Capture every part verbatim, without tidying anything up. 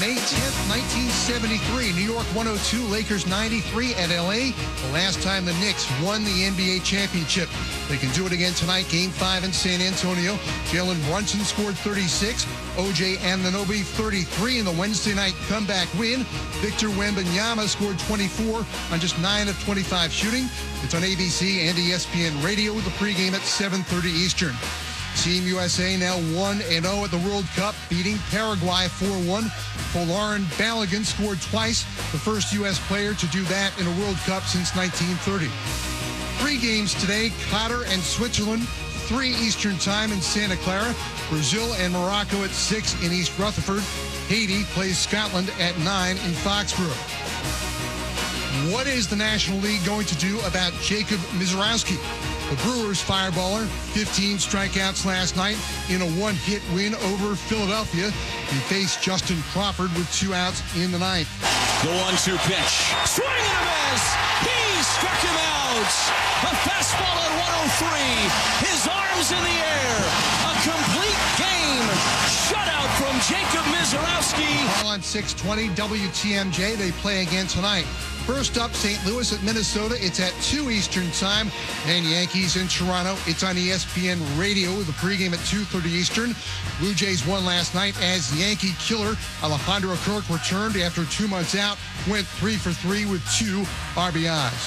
May tenth, nineteen seventy-three. New York one oh two, Lakers ninety-three at L A. The last time the Knicks won the N B A championship. They can do it again tonight. Game five in San Antonio. Jalen Brunson scored thirty-six. O J Anunoby thirty-three in the Wednesday night comeback win. Victor Wembanyama scored twenty-four on just nine of twenty-five shooting. It's on A B C and E S P N Radio with the pregame at seven thirty Eastern. Team U S A now one and oh at the World Cup, beating Paraguay four one. Folarin Balogun scored twice, the first U S player to do that in a World Cup since nineteen thirty. Three games today, Qatar and Switzerland, three Eastern time in Santa Clara. Brazil and Morocco at six in East Rutherford. Haiti plays Scotland at nine in Foxborough. What is the National League going to do about Jacob Misiorowski? The Brewers fireballer, fifteen strikeouts last night in a one-hit win over Philadelphia. He faced Justin Crawford with two outs in the ninth. The one two pitch. Swing and a miss. He struck him out. A fastball at one oh three. His arms in the air. A complete game. Shutout from Jacob Misiorowski. On six twenty W T M J, they play again tonight. First up, Saint Louis at Minnesota. It's at two Eastern time. And Yankees in Toronto. It's on E S P N Radio with a pregame at two thirty Eastern. Blue Jays won last night as Yankee killer Alejandro Kirk returned after two months out. Went three for three with two R B Is.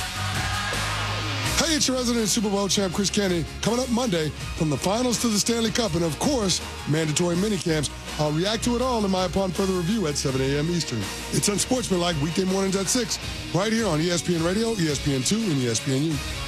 Hey, it's your resident Super Bowl champ, Chris Kenny. Coming up Monday, from the finals to the Stanley Cup, and of course, mandatory minicamps. I'll react to it all in my Upon Further Review at seven a.m. Eastern. It's Unsportsmanlike weekday mornings at six, right here on E S P N Radio, E S P N two, and E S P N U.